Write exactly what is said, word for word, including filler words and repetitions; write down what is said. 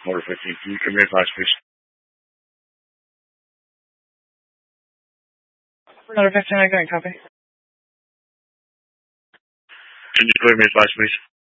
Motor fifteen, can you give me advice, please? Motor fifteen, I got copy. Can you clear me advice, please?